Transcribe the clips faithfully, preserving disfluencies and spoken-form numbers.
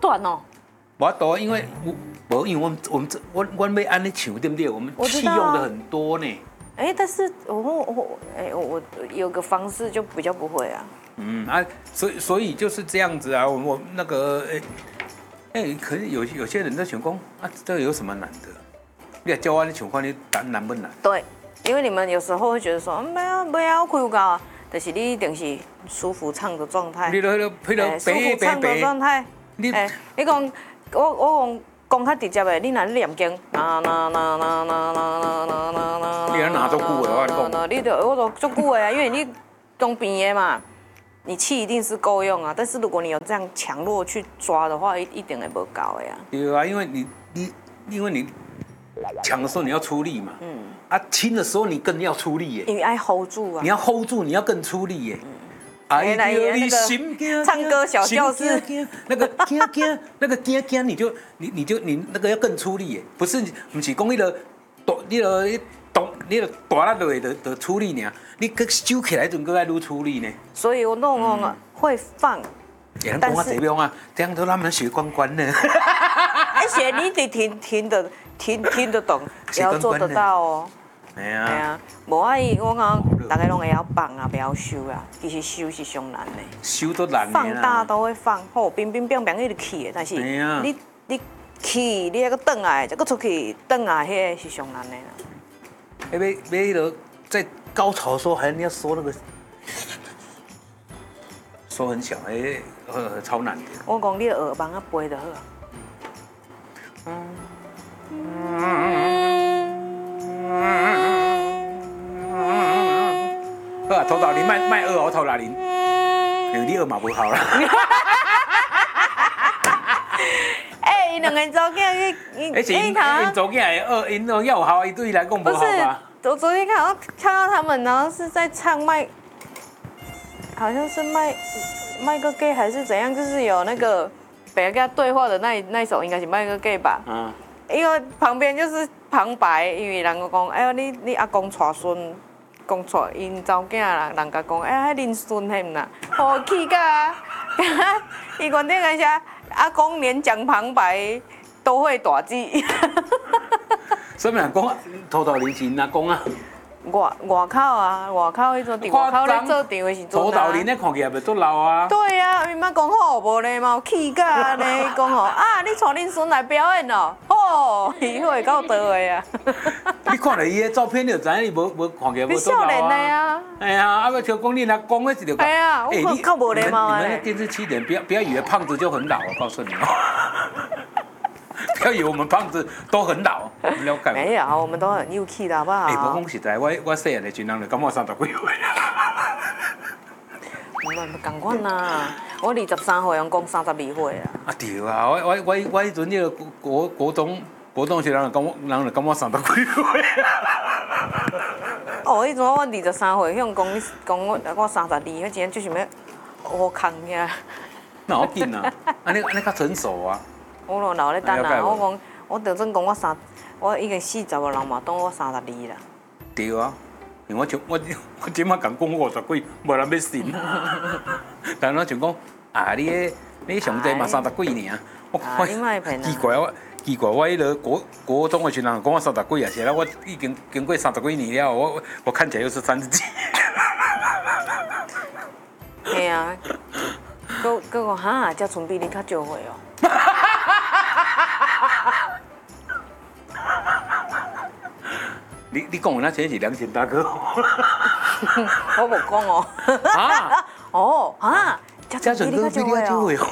短哦。 我多，因为我我因为我们我们这我我们安尼唱对不对？我们我知气道啊用的很多呢。 哎，但是我我哎我我有个方式就比较不会啊。 嗯啊，所以所以就是这样子啊。我我那个哎哎，可是有有些人在想讲啊，这有什么难的？你来教我你情况，你难难不难？ 对，因为你们有时候会觉得说，没有没有开高啊，但是你一定是舒服唱的状态。 你都那个那个舒服唱的状态。 你哎，你讲我我讲。讲较直接的，你若念经，那那那那那那那那那那， 你要拿足久的，我讲。 你就我都足久的啊，因为你东边的嘛，你气一定是够用啊。但是如果你有这样强弱去抓的话，一一定会不高的呀。 对啊，因为你你因为你强的时候你要出力嘛，嗯，啊轻的时候你更要出力耶。 因为爱 hold 住啊。 你要 hold 住，你要更出力耶。 哎，那个唱歌小教室， 那个惊惊，那个惊惊，你就你你就你那个要更出力耶，不是不是讲你个大你个动你个大力落的的出力呢，你个收起来阵个爱愈出力呢。 所以我弄弄啊会放， 但是这样啊，这样都他们血光光呢。 而且你得听听得听听得懂，也要做得到哦。 哎呀， 哎呀，无爱我讲，大家拢会晓放啊，不要收啊。其实收是上难的。 收都难的放大都会放，好，冰冰冰冰一直起的，但是你你起，你那个转来，再个出去转来，迄个是上难的啦。 要要那个在高潮的时候，还要收那个，收很小，哎，呃，超难的。 我讲你的耳帮啊背就好。嗯。 好啊，头大林卖卖二哦，头大林，因为你二嘛不好啦。 哎，伊两个走囝去， 而且因走囝的二，因二要好，伊对伊来讲不好吧？ 我昨天看到看到他们，然后是在唱麦，好像是麦麦个 gay 还是怎样，就是有那个别人跟他对话的那那一首，应该是麦个 gay 吧？嗯。因为旁边就是旁白，因为人讲，哎呦，你你阿公带孙，讲错，因查囝人人家讲，哎，迄恁孙迄唔啦，好气噶，伊原顶个写阿公连讲旁白都会大字。 什么人讲土豆林是阿公啊？ 外外口啊，外口迄阵伫外口咧做场的时阵啊。 土豆林咧看起来袂足老啊。 对啊，伊妈讲好无咧嘛，有气甲咧，讲吼啊，你带恁孙来表演哦，吼，伊会到倒的啊。 你看了伊个照片，你就知影伊无无看起来无足老啊。 少年的啊。 哎呀，啊要就讲你来讲的是就讲。 哎呀，我靠无咧嘛。 你们电视七点，不要不要以为胖子就很老，我告诉你哦。不要以为我们胖子都很老，了解吗？ 没有，我们都很幼气的，好不好？ 哎，无讲实在，我我细汉的阵人就感觉三十几岁啊。 唔唔共款呐，我二十三岁，人讲三十二岁啊。 啊对啊，我我我我迄阵迄个国国中国中时人就讲我，人就感觉三十几岁啊。 哦，迄阵我二十三岁，向讲讲我我三十二，迄真就是要我扛呀。 那好紧啊，安尼安尼较成熟啊。 我咯留咧等啊！我讲，我就算讲我三，我已经四十个人嘛，当我三十二啦。 对啊，因为我就我我即马讲讲五十几，无人要信。但我就讲啊，你个你上帝嘛三十几尔，我我奇怪我奇怪我迄个国国中的时阵讲我三十几啊，是啦，我已经经过三十几年了，我我看起来又是三十几。 系啊，佮佮讲哈，才存比你较少岁哦。 你你讲的那真是良心大哥。 我无讲哦。啊？哦啊， 家准哥比你较少岁哦。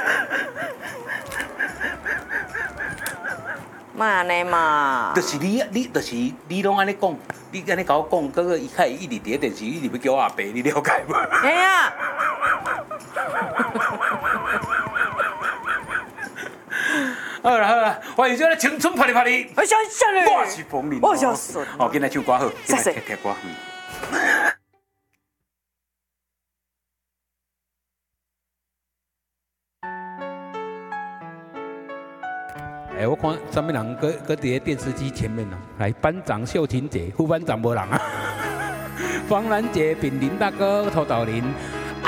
嘛安尼嘛。 就是你你就是你拢安尼讲，你安尼甲我讲，嗰个伊开一直伫咧电视，一直要叫我阿伯，你了解无？ 哎呀。 好啦好啦，欢迎收来青春拍哩拍哩。 我想想嘞， 我是冯林。 我想顺。 哦，今来唱歌好，今来听听歌。哎，我看上面人搁搁伫咧电视机前面呢，来班长秀琴姐，副班长无人啊。方兰姐、丙林大哥、土豆林，